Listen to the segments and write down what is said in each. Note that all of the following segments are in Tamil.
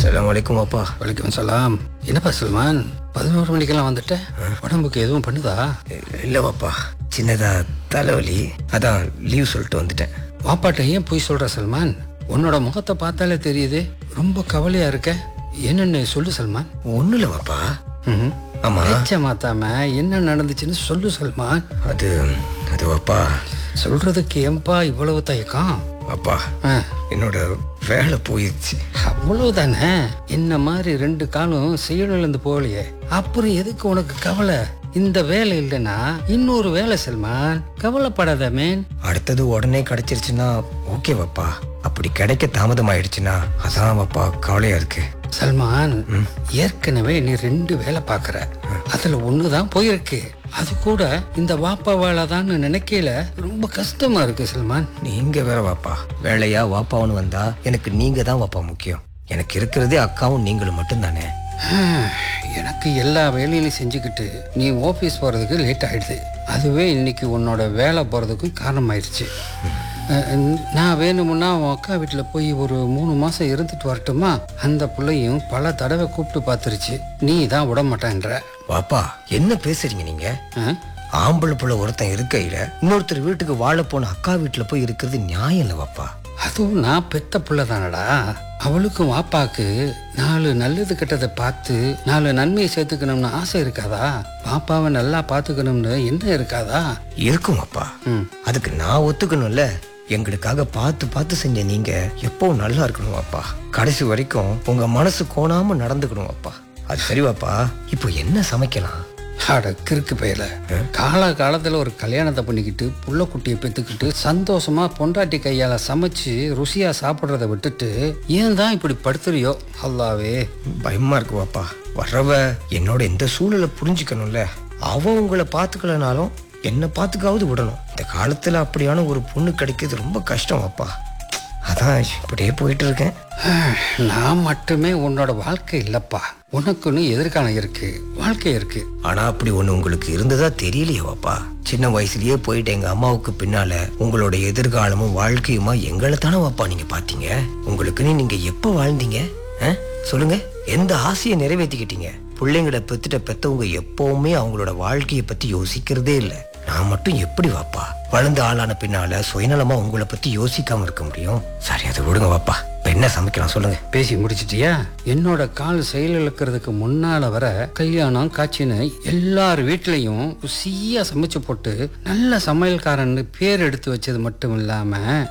அஸ்ஸலாமு அலைக்கும் அப்பா. வலைக்கம் சலாம். என்னப்பா சல்மான், 11 மணிக்கெல்லாம் வந்துட்ட? உடம்புக்கு எதுவும் பண்ணுதா? இல்லை வாப்பா, சின்னதா தலைவலி, அதான் லீவ் சொல்லிட்டு வந்துட்டேன். வாப்பாட்ட ஏன் போய் சொல்ற சல்மான்? உன்னோட முகத்தை பார்த்தாலே தெரியுது ரொம்ப கவலையா இருக்க. என்னன்னு சொல்லு சல்மான். ஒன்றும் இல்லை வாப்பா. ஆமா, பேச்ச மாத்தாம என்ன நடந்துச்சுன்னு சொல்லு சல்மான். அது அது வாப்பா, சொல்றதுக்கு ஏன்பா இவ்வளவு தயக்கம்? வாப்பா, ஆ, என்னோட வேலை போயிடுச்சு. அவ்வளவுதானே? என்ன மாதிரி 2 காலும் செயலிழந்து போகலையே, அப்புறம் எதுக்கு உனக்கு கவலை? இந்த வேலை இல்லைன்னா இன்னொரு வேலை சல்மான், கவலைப்படாத மேன். அடுத்தது உடனே கிடைச்சிருச்சுன்னா ஓகே வாப்பா. அப்படி கிடைக்க தாமதம் ஆயிடுச்சுன்னா அதான் வாப்பா கவலையா இருக்கு. சல்மான், ஏற்கனவே நீ 2 வேலை பார்க்கற, அதுல ஒண்ணுதான் போயிருக்கு. அது கூட இந்த வாப்பா வேலை தான் நினைக்கல, ரொம்ப கஷ்டமா இருக்கு சல்மான். நீங்க வேற வாப்பா, வேலையா வாப்பாவுன்னு வந்தா எனக்கு நீங்க தான் வாப்பா முக்கியம். எனக்கு இருக்கிறதே அக்காவும் நீங்களும் மட்டும்தானே. எனக்கு எல்லா வேலையிலையும் செஞ்சுக்கிட்டு நீ ஆஃபீஸ் போகிறதுக்கு லேட் ஆகிடுது. அதுவே இன்னைக்கு உன்னோட வேலை போகிறதுக்கும் காரணமாயிடுச்சு. நான் வேணுமுன்னா உன் அக்கா வீட்டில் போய் ஒரு 3 மாதம் இருந்துட்டு வரட்டுமா? அந்த பிள்ளையும் பல தடவை கூப்பிட்டு பார்த்துருச்சு, நீ தான் விட மாட்டேன்ற. வாப்பா, என்ன பேசுறீங்க நீங்க? ஆம்பளை புள்ள ஒருத்தன் இருக்கையில இன்னொருத்தர் வீட்டுக்கு வாழ போன அக்கா வீட்டுல போய் இருக்கிறது நியாயம் இல்லை வாப்பா. அதுவும் நான் பெத்த புள்ள தானடா. அவளுக்கும் வாப்பாக்கு 4 நல்லது கெட்டதை பார்த்து 4 நன்மையை சேர்த்துக்கணும்னு ஆசை இருக்காதா? பாப்பாவை நல்லா பார்த்துக்கணும்னு என்ன இருக்காதா? இருக்கும் வாப்பா. அதுக்கு நான் ஒத்துக்கணும்ல. எங்களுக்காக பார்த்து பார்த்து செஞ்ச நீங்க எப்பவும் நல்லா இருக்கணும் வாப்பா. கடைசி வரைக்கும் உங்க மனசு கோணாம நடந்துக்கணும் வாப்பா. அது சரி வாப்பா, இப்போ என்ன சமைக்கலாம்? அட கிறுக்கு பையல, காலத்துல ஒரு கல்யாணத்தை பண்ணிக்கிட்டு புள்ள குட்டியை பெற்றுக்கிட்டு சந்தோஷமா பொண்டாட்டி கையால சமைச்சு ருசியா சாப்பிட்றத விட்டுட்டு ஏன் தான் இப்படி படுத்துறியோ? அல்லாவே, பயமா இருக்கு வாப்பா. வர்றவ என்னோட இந்த சூழலை புரிஞ்சுக்கணும்ல. அவ உங்களை பார்த்துக்கலனாலும் என்ன பார்த்துக்காவது விடணும். இந்த காலத்துல அப்படியான ஒரு பொண்ணு கிடைக்கிறது ரொம்ப கஷ்டம் வாப்பா. அதான் இப்படியே போயிட்டு இருக்கேன். நான் மட்டுமே உன்னோட வாழ்க்கை இல்லப்பா, உனக்குன்னு எதிர்காலம் இருக்கு, வாழ்க்கை இருக்கு. ஆனா அப்படி ஒண்ணு உங்களுக்கு இருந்ததா தெரியலையே வாப்பா. சின்ன வயசுலயே போயிட்டு எங்க அம்மாவுக்கு பின்னால உங்களோட எதிர்காலமும் வாழ்க்கையுமா எங்களை தானே வாப்பா நீங்க பாத்தீங்க. உங்களுக்குன்னு நீங்க எப்ப வாழ்ந்தீங்க? சொல்லுங்க, எந்த ஆசையை நிறைவேற்றிக்கிட்டீங்க? பிள்ளைங்களை பெத்தவங்க எப்பவுமே அவங்களோட வாழ்க்கையை பத்தி யோசிக்கிறதே இல்லை. நான் மட்டும் எப்படி வாப்பா வளர்ந்து ஆளான பின்னால சுயநலமா உங்களை பத்தி யோசிக்காம இருக்க முடியும்? சரி, அதை விடுங்க வாப்பா. இப்ப என்ன சமைக்கலாம் சொல்லுங்க. பேசி முடிச்சிட்டியா? என்னோட கால் செயலிழக்கிறதுக்கு முன்னால வர கல்யாணம் காட்சின்னு எல்லார் வீட்லயும் ருசியா சமைச்சு போட்டு நல்ல சமையல்காரன்னு பேர் எடுத்து வச்சது மட்டும் இல்லாம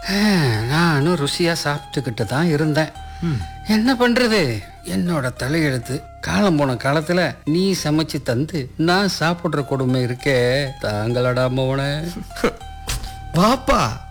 நானும் ருசியா சாப்பிட்டுக்கிட்டு தான் இருந்தேன். என்ன பண்றது, என்னோட தலையெழுத்து. காலம் போன காலத்துல நீ சமைச்சு தந்து நான் சாப்பிடுற கொடுமை இருக்கே, தாங்களடா மோன. வாப்பா,